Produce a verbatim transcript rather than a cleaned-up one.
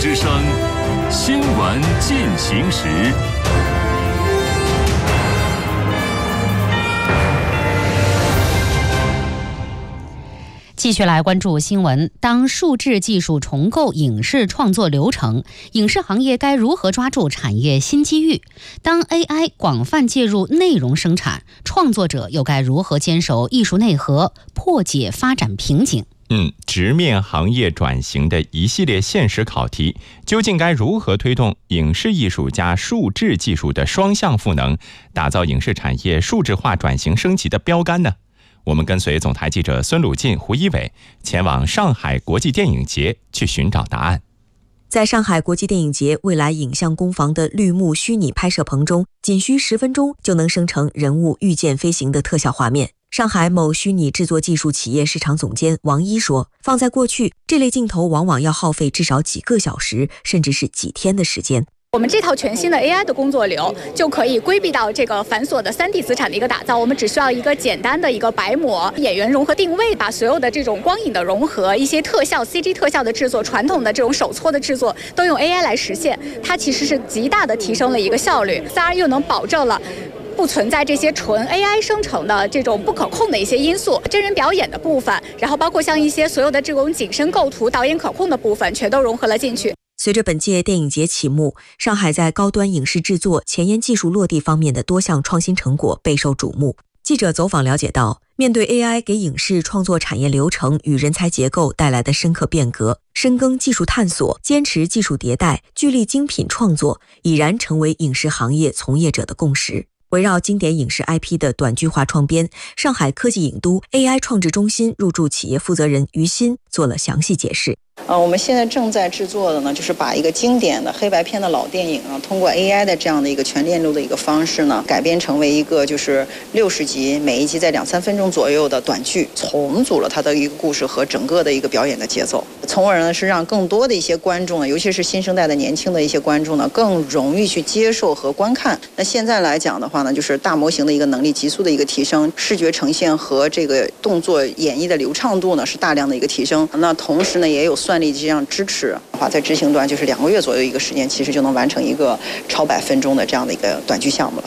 之声，新闻进行时。 继续来关注新闻。当数字技术重构影视创作流程，影视行业该如何抓住产业新机遇？当 A I 广泛介入内容生产，创作者又该如何坚守艺术内核，破解发展瓶颈？ 嗯，直面行业转型的一系列现实考题，究竟该如何推动影视艺术加数字技术的双向赋能，打造影视产业数字化转型升级的标杆呢？我们跟随总台记者孙鲁进、胡一伟前往上海国际电影节去寻找答案。 在上海国际电影节未来影像工坊的绿幕虚拟拍摄棚中，仅需十分钟就能生成人物御剑飞行的特效画面。上海某虚拟制作技术企业市场总监王一说，放在过去，这类镜头往往要耗费至少几个小时，甚至是几天的时间。 我们这套全新的 A I 的工作流就可以规避到这个繁琐的 三 D 资产的一个打造，我们只需要一个简单的一个白模、演员融合定位，把所有的这种光影的融合、一些特效 C G 特效的制作、传统的这种手搓的制作都用 A I 来实现，它其实是极大的提升了一个效率，当然又能保证了不存在这些纯 A I 生成的这种不可控的一些因素，真人表演的部分，然后包括像一些所有的这种景深构图、导演可控的部分，全都融合了进去。 随着本届电影节启幕，上海在高端影视制作、前沿技术落地方面的多项创新成果备受瞩目。记者走访了解到，面对 A I 给影视创作产业流程与人才结构带来的深刻变革，深耕技术探索、坚持技术迭代、聚力精品创作，已然成为影视行业从业者的共识。围绕经典影视 I P 的短剧化创编，上海科技影都 A I 创制中心入驻企业负责人于鑫做了详细解释。 呃，我们现在正在制作的呢，就是把一个经典的黑白片的老电影啊，通过 A I 的这样的一个全链路的一个方式呢，改编成为一个就是六十集，每一集在两三分钟左右的短剧，重组了它的一个故事和整个的一个表演的节奏，从而呢是让更多的一些观众呢，尤其是新生代的年轻的一些观众呢，更容易去接受和观看。那现在来讲的话呢，就是大模型的一个能力急速的一个提升，视觉呈现和这个动作演绎的流畅度呢是大量的一个提升。那同时呢，也有算力这样支持的话，在执行端就是两个月左右一个时间，其实就能完成一个超百分钟的这样的一个短剧项目了。